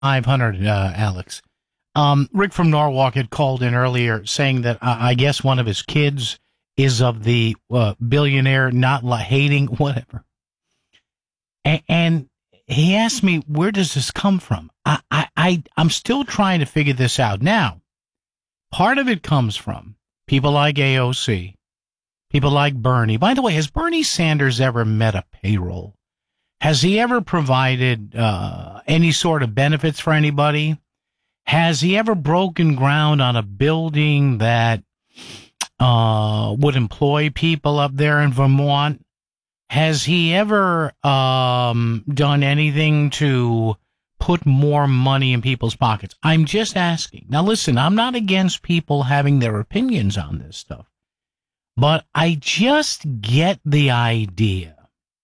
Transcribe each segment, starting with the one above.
500, Alex. Rick from Norwalk had called in earlier saying that I guess one of his kids is of the billionaire not hating, whatever. And he asked me, where does this come from? I'm still trying to figure this out. Now, part of it comes from people like AOC, people like Bernie. By the way, has Bernie Sanders ever met a payroll? Has he ever provided any sort of benefits for anybody? Has he ever broken ground on a building that would employ people up there in Vermont? Has he ever done anything to put more money in people's pockets? I'm just asking. Now, listen, I'm not against people having their opinions on this stuff, but I just get the idea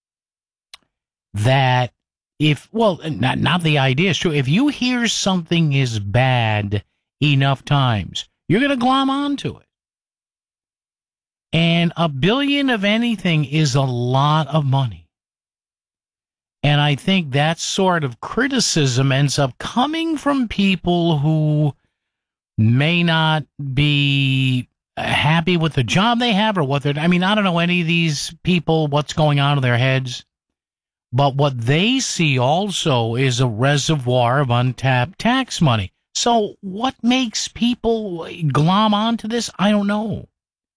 that not the idea is true. If you hear something is bad enough times, you're going to glom onto it. And $1 billion of anything is a lot of money. And I think that sort of criticism ends up coming from people who may not be happy with the job they have or what they're, I don't know any of these people, what's going on in their heads. But what they see also is a reservoir of untapped tax money. So what makes people glom onto this? I don't know.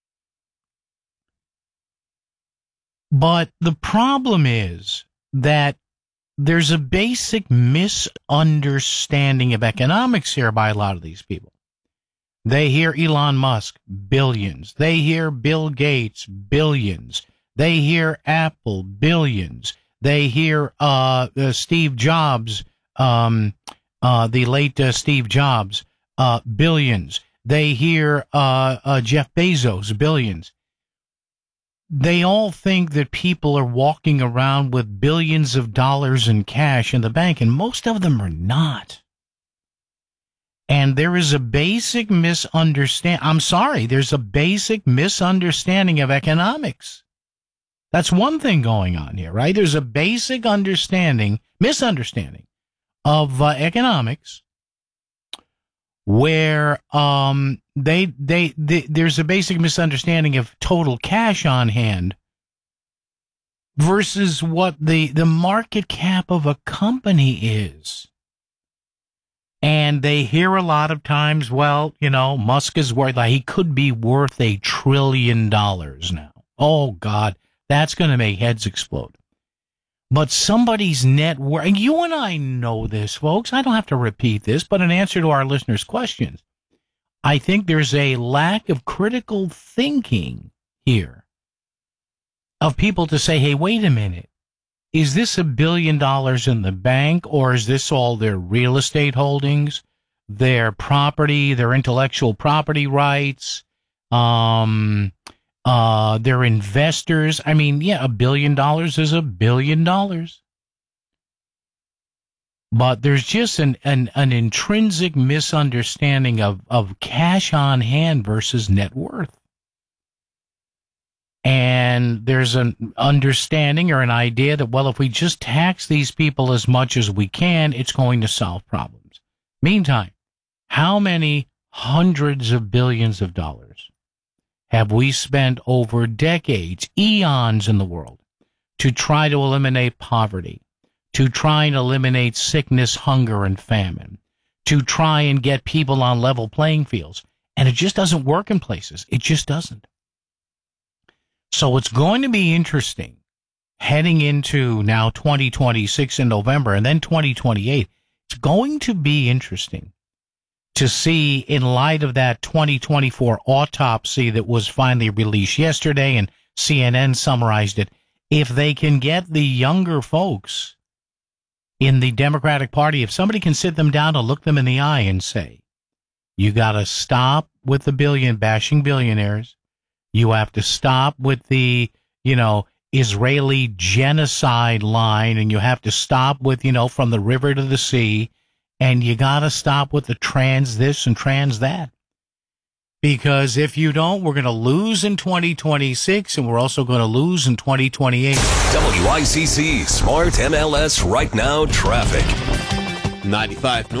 But the problem is that there's a basic misunderstanding of economics here by a lot of these people. They hear Elon Musk, billions. They hear Bill Gates, billions. They hear Apple, billions. They hear Steve Jobs, the late Steve Jobs, billions. They hear Jeff Bezos, billions. They all think that people are walking around with billions of dollars in cash in the bank, and most of them are not. And there is a basic there's a basic misunderstanding of economics. That's one thing going on here, right? There's a basic misunderstanding of economics where there's a basic misunderstanding of total cash on hand versus what the market cap of a company is. And they hear a lot of times, Musk is worth, he could be worth $1 trillion now. Oh, God. That's going to make heads explode. But somebody's net worth, and you and I know this, folks. I don't have to repeat this, but in answer to our listeners' questions, I think there's a lack of critical thinking here of people to say, hey, wait a minute. Is this $1 billion in the bank, or is this all their real estate holdings, their property, their intellectual property rights, their investors? $1 billion is $1 billion. But there's just an intrinsic misunderstanding of cash on hand versus net worth. And there's an understanding or an idea that, if we just tax these people as much as we can, it's going to solve problems. Meantime, how many hundreds of billions of dollars have we spent over decades, eons in the world, to try to eliminate poverty, to try and eliminate sickness, hunger, and famine, to try and get people on level playing fields? And it just doesn't work in places. It just doesn't. So it's going to be interesting heading into now 2026 in November and then 2028. It's going to be interesting to see, in light of that 2024 autopsy that was finally released yesterday, and CNN summarized it, if they can get the younger folks in the Democratic Party, if somebody can sit them down and look them in the eye and say, you got to stop with the bashing billionaires. You have to stop with the, Israeli genocide line, and you have to stop with, from the river to the sea. And you got to stop with the trans this and trans that. Because if you don't, we're going to lose in 2026, and we're also going to lose in 2028. WICC Smart MLS Right Now Traffic. 95